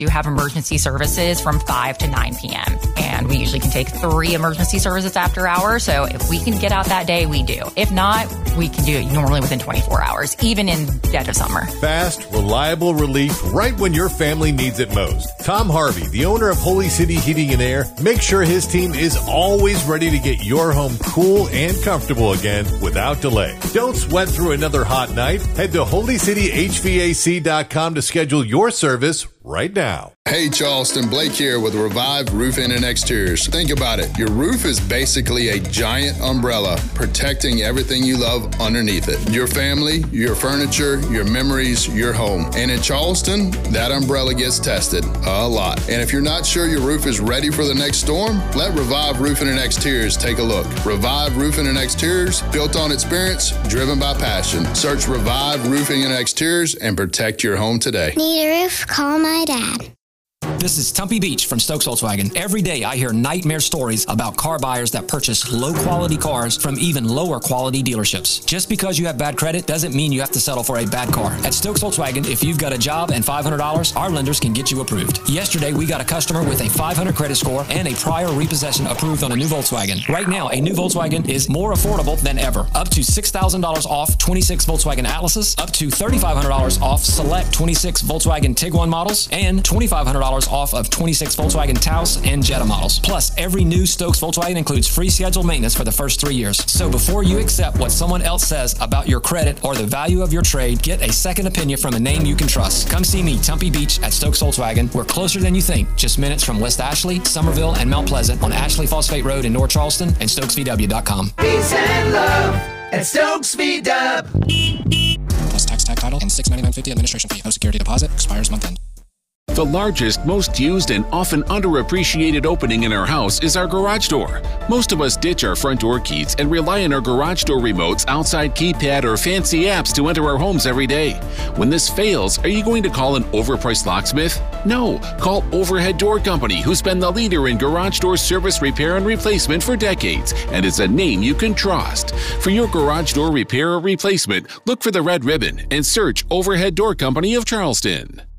We have emergency services from 5 to 9 p.m. And we usually can take 3 emergency services after hours. So if we can get out that day, we do. If not, we can do it normally within 24 hours, even in dead of summer. Fast, reliable relief right when your family needs it most. Tom Harvey, the owner of Holy City Heating and Air, makes sure his team is always ready to get your home cool and comfortable again without delay. Don't sweat through another hot night. Head to holycityhvac.com to schedule your service right now. Hey Charleston, Blake here with Revive Roofing and Exteriors. Think about it. Your roof is basically a giant umbrella protecting everything you love underneath it. Your family, your furniture, your memories, your home. And in Charleston, that umbrella gets tested a lot. And if you're not sure your roof is ready for the next storm, let Revive Roofing and Exteriors take a look. Revive Roofing and Exteriors, built on experience, driven by passion. Search Revive Roofing and Exteriors and protect your home today. Need a roof? Call my dad. This is Tumpy Beach from Stokes Volkswagen. Every day I hear nightmare stories about car buyers that purchase low-quality cars from even lower-quality dealerships. Just because you have bad credit doesn't mean you have to settle for a bad car. At Stokes Volkswagen, if you've got a job and $500, our lenders can get you approved. Yesterday, we got a customer with a 500 credit score and a prior repossession approved on a new Volkswagen. Right now, a new Volkswagen is more affordable than ever. Up to $6,000 off 26 Volkswagen Atlases, up to $3,500 off select 26 Volkswagen Tiguan models, and $2,500 off of 26 Volkswagen Taos and Jetta models. Plus, every new Stokes Volkswagen includes free scheduled maintenance for the first 3 years. So before you accept what someone else says about your credit or the value of your trade, get a second opinion from a name you can trust. Come see me, Tumpy Beach at Stokes Volkswagen. We're closer than you think, just minutes from West Ashley, Somerville, and Mount Pleasant on Ashley Phosphate Road in North Charleston and StokesVW.com. Peace and love at Stokes VW. Plus tax, tag title, and $699.50 administration fee. No security deposit. Expires month end. The largest, most used, and often underappreciated opening in our house is our garage door. Most of us ditch our front door keys and rely on our garage door remotes, outside keypad, or fancy apps to enter our homes every day. When this fails, are you going to call an overpriced locksmith? No, call Overhead Door Company, who's been the leader in garage door service, repair, and replacement for decades, and is a name you can trust. For your garage door repair or replacement, look for the red ribbon and search Overhead Door Company of Charleston.